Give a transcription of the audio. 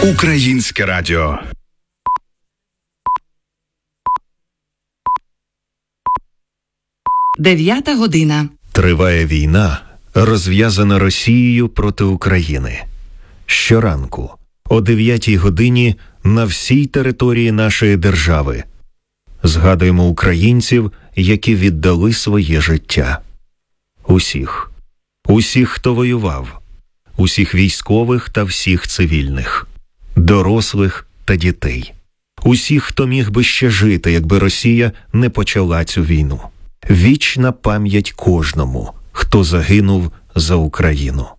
Українське радіо. Дев'ята година. Триває війна, розв'язана Росією проти України. Щоранку, о 9 годині, на всій території нашої держави згадуємо українців, які віддали своє життя. Усіх. Усіх, хто воював. Усіх військових та всіх цивільних. Дорослих та дітей. Усіх, хто міг би ще жити, якби Росія не почала цю війну. Вічна пам'ять кожному, хто загинув за Україну.